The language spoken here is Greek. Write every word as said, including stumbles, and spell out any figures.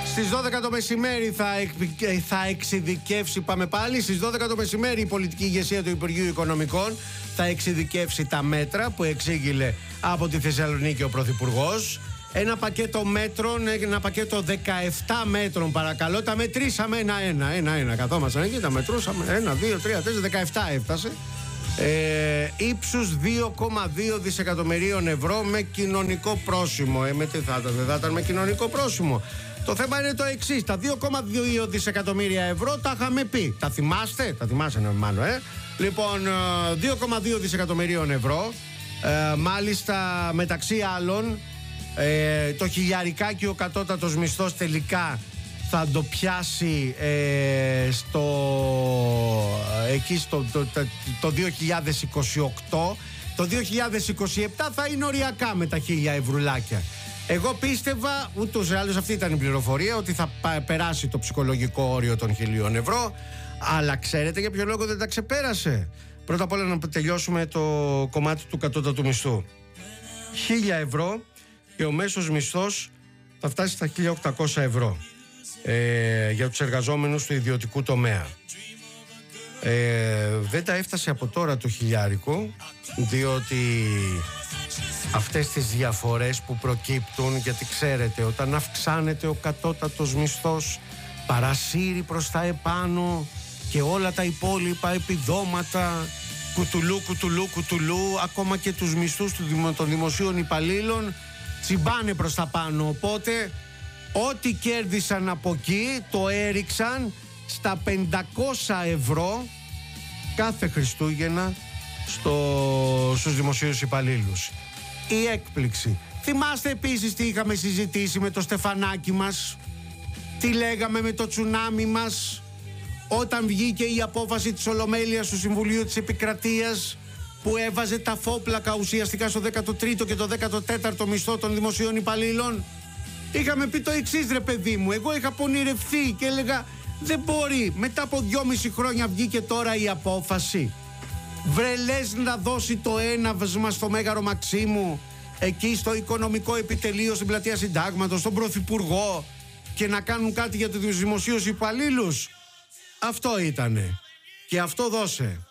Στις δώδεκα το μεσημέρι θα, εκ, θα εξειδικεύσει, πάμε πάλι, στις δώδεκα το μεσημέρι η πολιτική ηγεσία του Υπουργείου Οικονομικών θα εξειδικεύσει τα μέτρα που εξήγηλε από τη Θεσσαλονίκη ο Πρωθυπουργός. Ένα πακέτο μέτρων, ένα πακέτο δεκαεπτά μέτρων, παρακαλώ. Τα μετρήσαμε ένα-ένα, ένα-ένα. Καθόμασταν εκεί, τα μετρούσαμε. Ένα, δύο, τρία, τέσσερα, δεκαεπτά έφτασε. Ε, ύψους δύο κόμμα δύο δισεκατομμυρίων ευρώ με κοινωνικό πρόσημο. Ε, με τι θα ήταν, δεν θα ήταν με κοινωνικό πρόσημο. Το θέμα είναι το εξής. Τα δύο κόμμα δύο δισεκατομμύρια ευρώ τα είχαμε πει. Τα θυμάστε, τα θυμάστε μάλλον, ε. Λοιπόν, δύο κόμμα δύο δισεκατομμυρίων ευρώ. Ε, μάλιστα, μεταξύ άλλων, ε, το χιλιαρικάκι ο κατώτατος μισθός τελικά θα το πιάσει ε, στο, εκεί στο το, το, το δύο χιλιάδες είκοσι οκτώ. Το δύο χιλιάδες είκοσι επτά θα είναι οριακά με τα χίλια ευρουλάκια. Εγώ πίστευα, ούτως ή άλλως αυτή ήταν η πληροφορία, ότι θα περάσει το ψυχολογικό όριο των χιλίων ευρώ. Αλλά ξέρετε για ποιο λόγο δεν τα ξεπέρασε? Πρώτα απ' όλα να τελειώσουμε το κομμάτι του κατώτατου μισθού. Χίλια ευρώ και ο μέσος μισθός θα φτάσει στα χίλια οκτακόσια ευρώ ε, για τους εργαζόμενους του ιδιωτικού τομέα. Ε, δεν τα έφτασε από τώρα το χιλιάρικο, διότι αυτές τις διαφορές που προκύπτουν, γιατί ξέρετε, όταν αυξάνεται ο κατώτατος μισθός παρασύρει προς τα επάνω και όλα τα υπόλοιπα επιδόματα, κουτουλού, κουτουλού, κουτουλού, ακόμα και τους μισθούς των δημοσίων υπαλλήλων τσιμπάνε προς τα πάνω. Οπότε ό,τι κέρδισαν από εκεί το έριξαν στα πεντακόσια ευρώ κάθε Χριστούγεννα στο, στους δημοσίους υπαλλήλους. Η έκπληξη. Θυμάστε επίσης τι είχαμε συζητήσει με το στεφανάκι μας, τι λέγαμε με το τσουνάμι μας, όταν βγήκε η απόφαση της Ολομέλειας του Συμβουλίου της Επικρατείας που έβαζε τα φόπλακα ουσιαστικά στο δέκατο τρίτο και το δέκατο τέταρτο μισθό των δημοσίων υπαλλήλων. Είχαμε πει το εξής, ρε παιδί μου, εγώ είχα πονηρευθεί και έλεγα δεν μπορεί, μετά από δυόμιση χρόνια βγήκε τώρα η απόφαση. Βρε λες να δώσει το έναυσμα στο Μέγαρο Μαξίμου, εκεί στο οικονομικό επιτελείο στην πλατεία Συντάγματος, στον Πρωθυπουργό, και να κάνουν κάτι για τους δημοσίους υπαλλήλους? Αυτό ήτανε. Και αυτό δώσε.